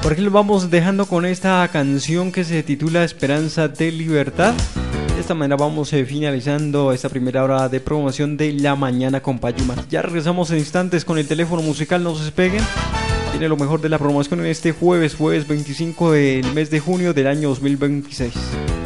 Por aquí los vamos dejando con esta canción que se titula Esperanza de Libertad. De esta manera vamos finalizando esta primera hora de promoción de La Mañana con Payuma. Ya regresamos en instantes con el teléfono musical, no se despeguen. Tiene lo mejor de la promoción en este jueves 25 del mes de junio del año 2026.